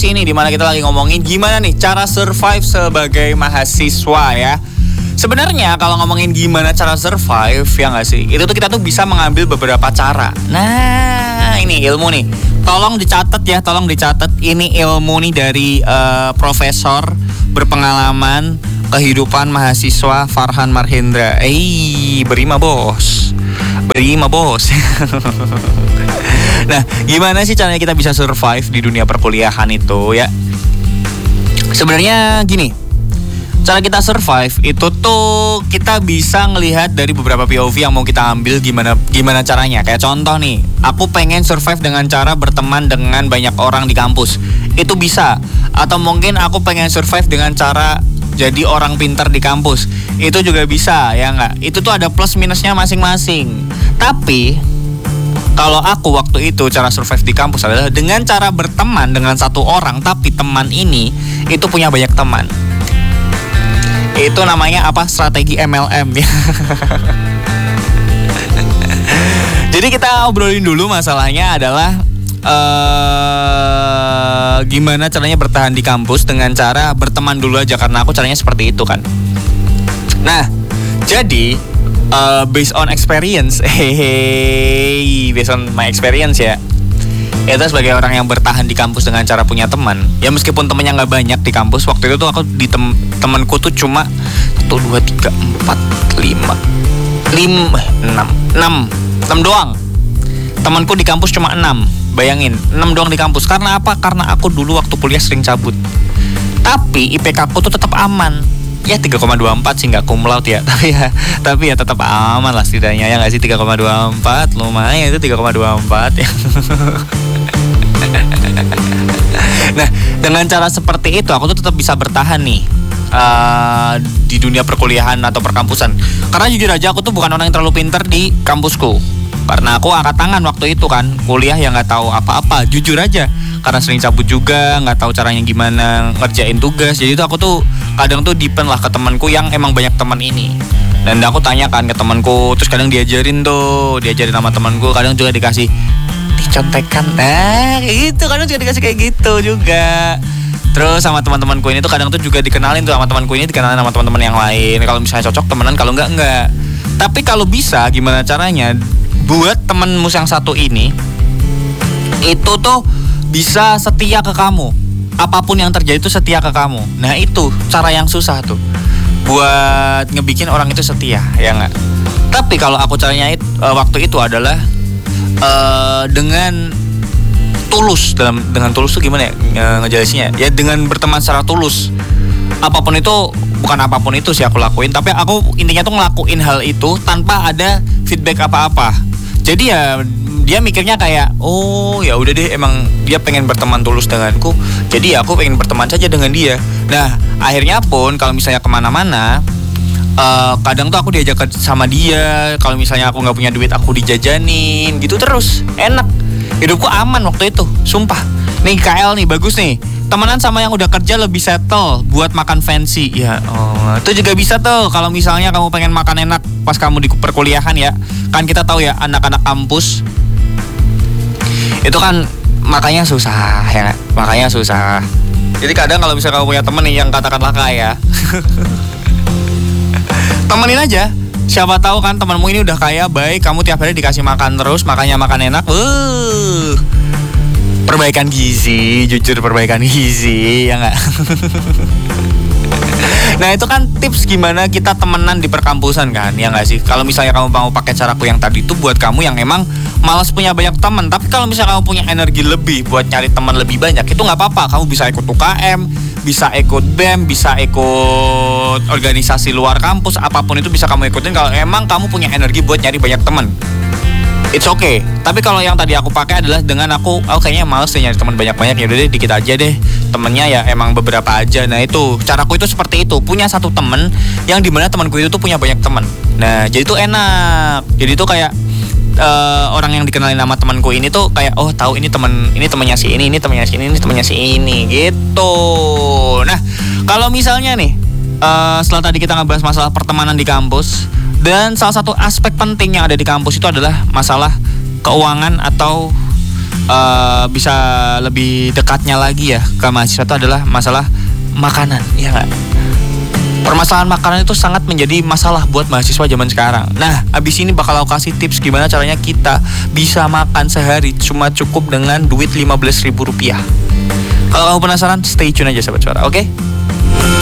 situasi ini dimana kita lagi ngomongin gimana nih cara survive sebagai mahasiswa ya. Sebenarnya kalau ngomongin gimana cara survive ya nggak sih, itu tuh kita tuh bisa mengambil beberapa cara. Nah ini ilmu nih, tolong dicatat ya, tolong dicatat. Ini ilmu nih dari profesor berpengalaman kehidupan mahasiswa Farhan Marhendra. Berima bos. Nah, gimana sih caranya kita bisa survive di dunia perkuliahan itu ya? Sebenarnya gini, cara kita survive itu tuh kita bisa ngelihat dari beberapa POV yang mau kita ambil gimana caranya. Kayak contoh nih, aku pengen survive dengan cara berteman dengan banyak orang di kampus. Itu bisa. Atau mungkin aku pengen survive dengan cara jadi orang pintar di kampus. Itu juga bisa, ya nggak? Itu tuh ada plus minusnya masing-masing. Tapi kalau aku waktu itu cara survive di kampus adalah dengan cara berteman dengan satu orang, tapi teman ini itu punya banyak teman. Itu namanya apa? Strategi MLM ya. Jadi kita obrolin dulu masalahnya adalah gimana caranya bertahan di kampus dengan cara berteman dulu aja, karena aku caranya seperti itu kan. Nah, jadi based on experience, based on my experience ya, itu sebagai orang yang bertahan di kampus dengan cara punya teman, ya meskipun temennya nggak banyak di kampus. Waktu itu tuh aku di temanku tuh cuma 1, 2, 3, 4, 5, 6 doang. Temanku di kampus cuma 6. Bayangin, 6 doang di kampus. Karena apa? Karena aku dulu waktu kuliah sering cabut. Tapi IPK aku tuh tetap aman. Ya 3,24 sih, nggak cum laude ya. Tapi ya tetap aman lah setidaknya, ya nggak sih? 3,24 lumayan, itu 3,24 ya. Nah, dengan cara seperti itu aku tuh tetap bisa bertahan nih di dunia perkuliahan atau perkampusan. Karena jujur aja aku tuh bukan orang yang terlalu pintar di kampusku. Karena aku angkat tangan waktu itu kan, kuliah yang nggak tahu apa-apa, jujur aja. Karena sering cabut juga, nggak tahu caranya gimana ngerjain tugas. Jadi itu aku tuh kadang tuh depend lah ke temanku yang emang banyak teman ini. Dan aku tanyakan ke temanku, terus kadang diajarin sama temanku, kadang juga dikasih dicontekan. Nah, itu kadang juga dikasih kayak gitu juga. Terus sama teman-temanku ini tuh kadang tuh juga dikenalin tuh sama temanku ini, dikenalin sama teman-teman yang lain. Kalau misalnya cocok temenan, kalau enggak. Tapi kalau bisa, gimana caranya buat temenmu yang satu ini itu tuh bisa setia ke kamu. Apapun yang terjadi itu setia ke kamu. Nah itu cara yang susah tuh, buat ngebikin orang itu setia, ya nggak? Tapi kalau aku caranya waktu itu adalah dengan tulus. Dengan tulus tuh gimana ya ngejelasinnya? Ya dengan berteman secara tulus. Bukan apapun itu sih aku lakuin, tapi aku intinya tuh ngelakuin hal itu tanpa ada feedback apa-apa. Jadi ya dia mikirnya kayak, oh ya udah deh, emang dia pengen berteman tulus denganku, jadi ya aku pengen berteman saja dengan dia. Nah akhirnya pun kalau misalnya kemana-mana, kadang tuh aku diajak sama dia. Kalau misalnya aku nggak punya duit, aku dijajanin gitu terus. Enak, hidupku aman waktu itu, sumpah. Nih KL nih bagus nih, temenan sama yang udah kerja lebih settle buat makan fancy. Ya itu juga bisa tuh kalau misalnya kamu pengen makan enak pas kamu di perkuliahan ya. Kan kita tahu ya, anak-anak kampus itu kan makanya susah ya, makanya susah. Jadi kadang kalau misalnya kamu punya temen nih yang katakanlah kaya, temenin aja. Siapa tahu kan temanmu ini udah kaya, baik, kamu tiap hari dikasih makan terus, makanya makan enak. Perbaikan gizi, jujur perbaikan gizi, ya nggak? Nah itu kan tips gimana kita temenan di perkampusan kan, ya nggak sih? Kalau misalnya kamu mau pakai caraku yang tadi itu buat kamu yang emang malas punya banyak teman. Tapi kalau misalnya kamu punya energi lebih buat nyari teman lebih banyak, itu nggak apa-apa. Kamu bisa ikut UKM, bisa ikut BEM, bisa ikut organisasi luar kampus, apapun itu bisa kamu ikutin kalau emang kamu punya energi buat nyari banyak teman. It's okay. Tapi kalau yang tadi aku pakai adalah dengan aku kayaknya males deh nyari teman banyak-banyak, ya udah deh dikit aja deh temennya, ya emang beberapa aja. Nah itu caraku itu seperti itu, punya satu temen yang dimana temanku itu tuh punya banyak teman. Nah jadi itu enak. Jadi itu kayak orang yang dikenalin nama temanku ini tuh kayak, oh tahu ini temannya si ini temannya si ini temannya si ini gitu. Nah kalau misalnya nih setelah tadi kita ngebahas masalah pertemanan di kampus, dan salah satu aspek penting yang ada di kampus itu adalah masalah keuangan atau bisa lebih dekatnya lagi ya ke mahasiswa itu adalah masalah makanan, ya nggak? Permasalahan makanan itu sangat menjadi masalah buat mahasiswa zaman sekarang. Nah, abis ini bakal aku kasih tips gimana caranya kita bisa makan sehari cuma cukup dengan duit Rp15.000. Kalau kamu penasaran, stay tune aja sahabat suara, oke?